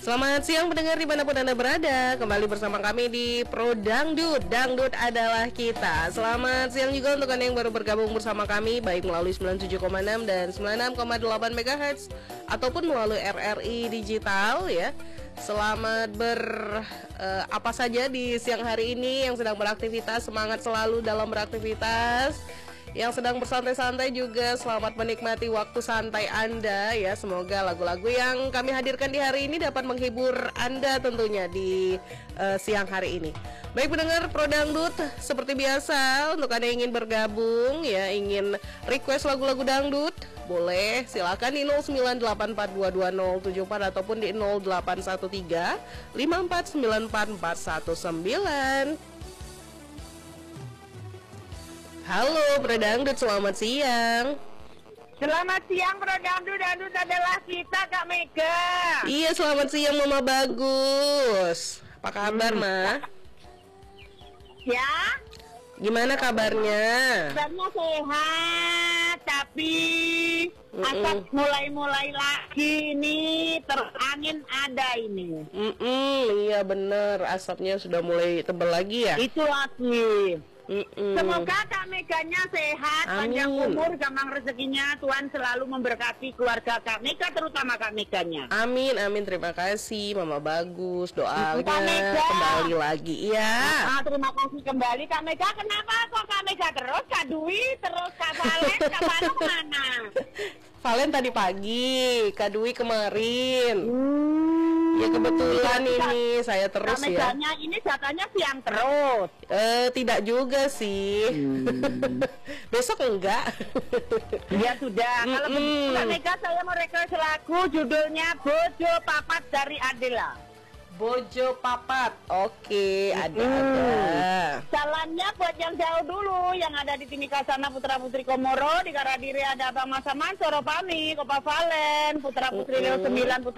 Selamat siang pendengar dimanapun Anda berada. Kembali bersama kami di Pro Dangdut. Dangdut adalah kita. Selamat siang juga untuk Anda yang baru bergabung bersama kami, baik melalui 97,6 dan 96,8 MHz ataupun melalui RRI Digital ya. Selamat apa saja di siang hari ini yang sedang beraktivitas. Semangat selalu dalam beraktivitas. Yang sedang bersantai-santai juga selamat menikmati waktu santai Anda ya. Semoga lagu-lagu yang kami hadirkan di hari ini dapat menghibur Anda tentunya di siang hari ini. Baik pendengar Pro Dangdut, seperti biasa untuk Anda yang ingin bergabung ya, ingin request lagu-lagu dangdut, boleh silakan di 0984220074 ataupun di 0813 5494419. Halo Pro Dangdut, selamat siang. Selamat siang Pro Dangdut, Dangdut adalah kita Kak Mega. Iya, selamat siang Mama Bagus. Apa kabar Ma? Ya, Gimana kabarnya? kabarnya sehat, tapi asap mulai lagi ini, terangin ada ini. Iya bener, asapnya sudah mulai tebal lagi ya. Itu lagi. Semoga Kak Meganya sehat, panjang umur, gampang rezekinya, Tuhan selalu memberkati keluarga Kak Mega, terutama Kak Meganya. Amin, amin, terima kasih Mama Bagus, doanya Kak Mega. kembali lagi ya. Terima kasih kembali Kak Mega. Kenapa kok Kak Mega terus, Kak Dwi, terus Kak Valen, Kak Valen mana? Valen tadi pagi, Kak Dwi kemarin. Ya kebetulan ini saya terus Kak ya. Meganya ini jatahnya siang terus. Tidak juga sih. Besok enggak. Ya sudah. Kalau begitu Kak Mega, saya mau request lagu judulnya Bojo Papat dari Adela. Bojo Papat. Oke, ada. Jalannya buat yang jauh dulu, yang ada di Timika sana, Putra Putri Komoro, di Karadiri ada Abang Masaman, Soropami, Kopa Valen, Putra Putri Leo 9, Putra